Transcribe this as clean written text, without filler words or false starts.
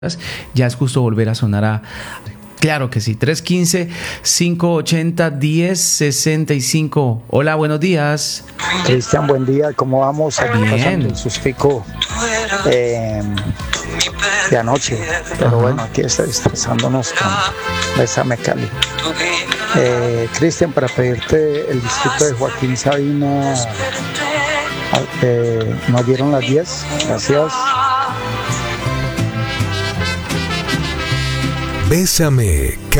Ya es justo volver a sonar a... Claro que sí, 315-580-1065. Hola, buenos días. Cristian, buen día, ¿cómo vamos? Aquí Bien. pasando el sustico de anoche, pero bueno, aquí está estresándonos con Bésame Cali. Cristian, para pedirte el distrito de Joaquín Sabina, nos dieron las 10, gracias. Bésame,